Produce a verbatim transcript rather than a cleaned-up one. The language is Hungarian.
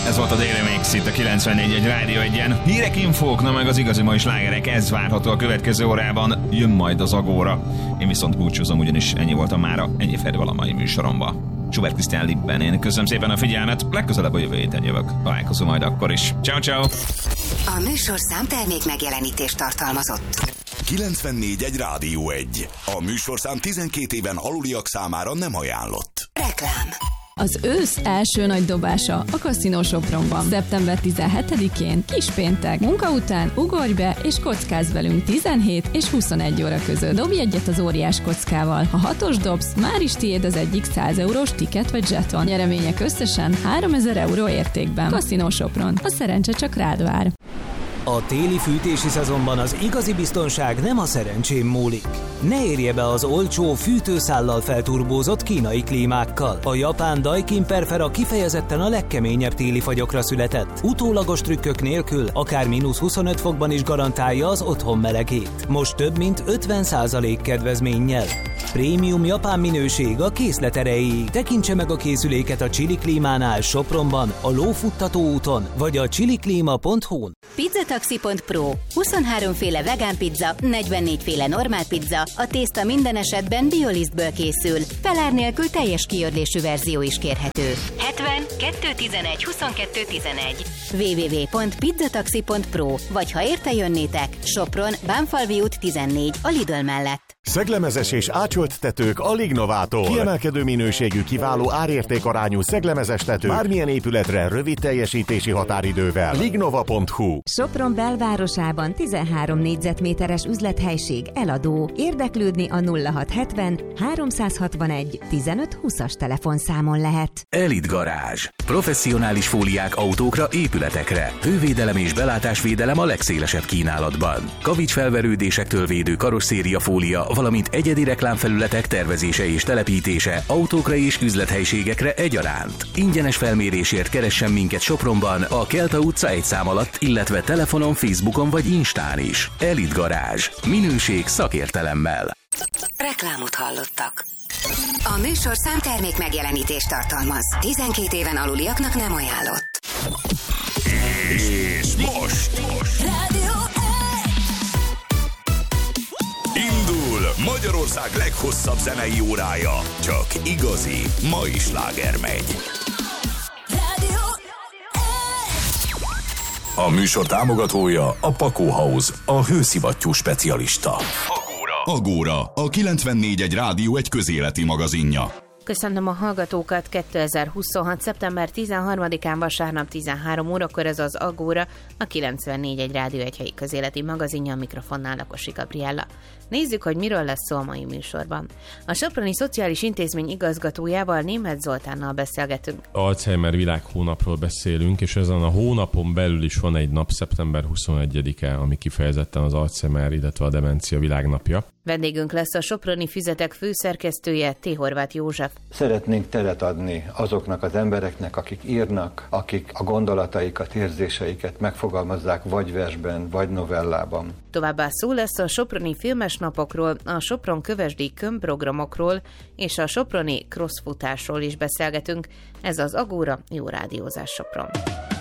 Ez volt a Daily Mix itt a kilencvennégy egy Rádió egyen. Hírek, infók, na meg az igazi mai slágerek, ez várható a következő órában. Jön majd az Agóra. Én viszont búcsúzom, ugyanis ennyi volt a mára, ennyi fér vala mai műsoromba. Schubert Krisztián Lippen, én köszönöm szépen a figyelmet, legközelebb a jövő héten jövök. Találkozunk majd akkor is. Ciao, ciao. A műsor számtermék megjelenítést tartalmazott. kilencvennégy egy Rádió egy. A műsorszám tizenkét éven aluliak számára nem ajánlott. Reklám. Az ősz első nagy dobása a Casino Sopronban. szeptember tizenhetedikén, kispéntek. Munka után ugorj be és kockázz velünk tizenhét és huszonegy óra között. Dobj egyet az óriás kockával. Ha hatos dobsz, már is tiéd az egyik száz eurós tiket vagy zseton. Nyeremények összesen háromezer euró értékben. Casino Sopron. A szerencse csak rád vár. A téli fűtési szezonban az igazi biztonság nem a szerencsén múlik. Ne érje be az olcsó, fűtőszállal felturbózott kínai klímákkal. A japán Daikin Perfera kifejezetten a legkeményebb téli fagyokra született. Utólagos trükkök nélkül, akár mínusz huszonöt fokban is garantálja az otthon melegét. Most több mint ötven százalék kedvezménnyel. Prémium japán minőség a készlet erejéig. Tekintse meg a készüléket a Chili Klímánál Sopronban, a Lófuttató úton, vagy a chiliklima pont hu-n. Pizzataxi pont pro. huszonhárom féle vegán pizza, negyvennégy féle normál pizza, a tészta minden esetben biolisztből készül. Felár nélkül teljes kiörlésű verzió is kérhető. hetven kettő tizenegy huszonkettő tizenegy. double-u double-u double-u pont pizzataxi pont pro. Vagy ha érte jönnétek, Sopron, Bánfalvi út tizennégy, a Lidl mellett. Szeglemezes és ácsolt tetők a Lignovától. Kiemelkedő minőségű, kiváló árértékarányú szeglemezes tető. Bármilyen épületre rövid teljesítési határidővel. lignova pont hu. Sopron belvárosában tizenhárom négyzetméteres üzlethelység eladó. Érdeklődni a nulla hat hetven háromszázhatvanegy tizenöt húszas telefonszámon lehet. Elit Garázs. Professzionális fóliák autókra, épületekre. Hővédelem és belátásvédelem a legszélesebb kínálatban. Kavicsfelverődésektől védő karosszéria fólia, valamint egyedi reklámfelületek tervezése és telepítése autókra és üzlethelyiségekre egyaránt. Ingyenes felmérésért keressen minket Sopronban, a Kelta utca egy szám alatt, illetve telefonon, Facebookon vagy Instán is. Elit Garázs. Minőség szakértelemmel. Reklámot hallottak. A műsor számtermék megjelenítést tartalmaz. tizenkét éven aluliaknak nem ajánlott. És most, most. Rádió Indul Magyarország leghosszabb zenei órája. Csak igazi, mai sláger megy. Rádió A műsor támogatója a Pakó House, a hőszivattyú specialista. Agóra. Agóra, a kilencvennégy egy Rádió egy közéleti magazinja. Köszönöm a hallgatókat. kétezer-huszonhat. szeptember tizenharmadikán vasárnap tizenhárom órakor ez az Agóra, a kilencvennégy egy Rádió egy helyi közéleti magazinja, a mikrofonnál Lakosi Gabriella. Nézzük, hogy miről lesz szó a mai műsorban. A Soproni Szociális Intézmény igazgatójával, Németh Zoltánnal beszélgetünk. Alzheimer világhónapról beszélünk, és ezen a hónapon belül is van egy nap, szeptember huszonegyedike, ami kifejezetten az Alzheimer, illetve a demencia világnapja. Vendégünk lesz a Soproni Füzetek főszerkesztője, T. Horváth József. Szeretnénk teret adni azoknak az embereknek, akik írnak, akik a gondolataikat, érzéseiket megfogalmazzák vagy versben, vagy novellában. Továbbá szó lesz a Soproni Filmes Napokról, a Sopron Kövesdi könyvprogramokról és a Soproni crossfutásról is beszélgetünk. Ez az Agóra, jó rádiózás Sopron.